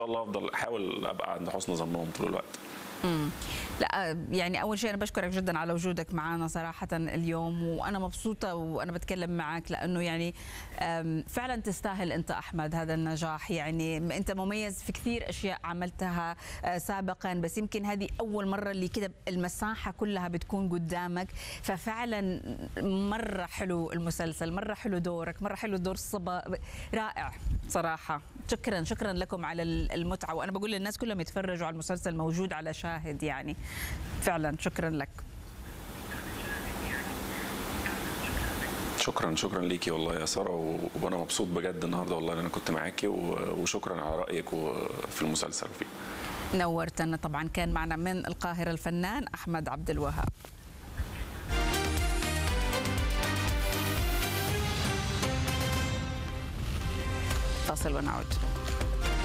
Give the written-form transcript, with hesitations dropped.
شاء الله افضل احاول ابقى عند حسن ظنهم طول الوقت. لا يعني اول شيء انا بشكرك جدا على وجودك معنا صراحه اليوم، وانا مبسوطه وانا بتكلم معك لانه يعني فعلا تستاهل انت احمد هذا النجاح. يعني انت مميز في كثير اشياء عملتها سابقا، بس يمكن هذه اول مره اللي كده المساحه كلها بتكون قدامك. ففعلا مره حلو المسلسل، مره حلو دورك، مره حلو دور صبا، رائع صراحه. شكرا لكم على المتعه، وانا بقول للناس كلهم يتفرجوا على المسلسل، موجود على شاهد يعني. فعلا شكرا لك. شكرا ليكي والله يا ساره، وانا مبسوط بجد النهارده والله ان انا كنت معاكي، وشكرا على رايك في المسلسل وفيه. نورتنا. طبعا كان معنا من القاهره الفنان احمد عبد الوهاب. فاصل ونعود.